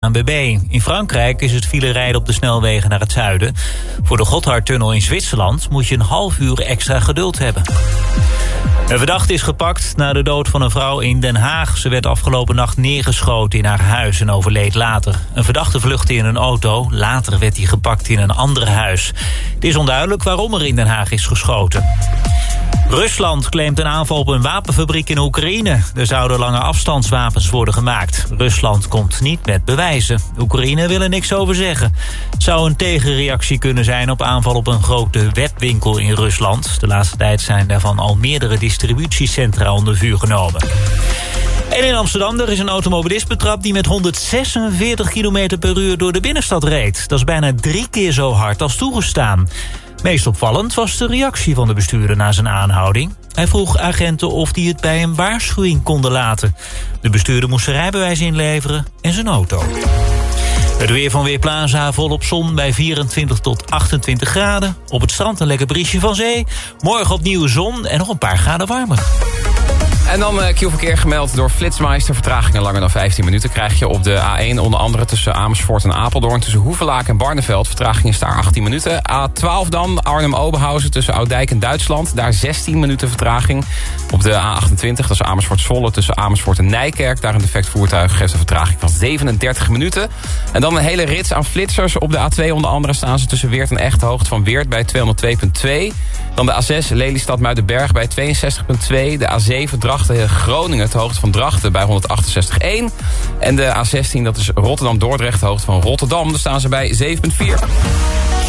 ANWB. In Frankrijk is het filerijden op de snelwegen naar het zuiden. Voor de Gotthardtunnel in Zwitserland moet je een half uur extra geduld hebben. Een verdachte is gepakt na de dood van een vrouw in Den Haag. Ze werd afgelopen nacht neergeschoten in haar huis en overleed later. Een verdachte vluchtte in een auto. Later werd hij gepakt in een ander huis. Het is onduidelijk waarom er in Den Haag is geschoten. Rusland claimt een aanval op een wapenfabriek in Oekraïne. Er zouden lange afstandswapens worden gemaakt. Rusland komt niet met bewijzen. Oekraïne wil er niks over zeggen. Het zou een tegenreactie kunnen zijn op aanval op een grote webwinkel in Rusland. De laatste tijd zijn daarvan al meerdere distributiecentra onder vuur genomen. En in Amsterdam er is een automobilist betrapt die met 146 km per uur door de binnenstad reed. Dat is bijna 3 keer zo hard als toegestaan. Meest opvallend was de reactie van de bestuurder na zijn aanhouding. Hij vroeg agenten of die het bij een waarschuwing konden laten. De bestuurder moest zijn rijbewijs inleveren en zijn auto. Het weer van Weerplaza, volop zon bij 24 tot 28 graden. Op het strand een lekker briesje van zee. Morgen opnieuw zon en nog een paar graden warmer. En dan Q-verkeer gemeld door Flitsmeister. Vertragingen langer dan 15 minuten krijg je op de A1. Onder andere tussen Amersfoort en Apeldoorn. Tussen Hoevelaak en Barneveld. Vertraging is daar 18 minuten. A12 dan, Arnhem-Oberhausen tussen Oudijk en Duitsland. Daar 16 minuten vertraging. Op de A28, dat is Amersfoort-Zwolle tussen Amersfoort en Nijkerk. Daar een defect voertuig geeft een vertraging van 37 minuten. En dan een hele rits aan flitsers. Op de A2 onder andere staan ze tussen Weert en Echt. De hoogte van Weert bij 202.2. Dan de A6 Lelystad-Muidenberg bij 62.2. De A7 Drachten-Groningen, de hoogte van Drachten bij 168.1. En de A16, dat is Rotterdam-Dordrecht, de hoogte van Rotterdam. Daar staan ze bij 7.4.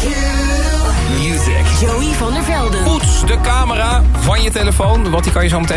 Music. Joey van der Velden. Poets de camera van je telefoon, want die kan je zo meteen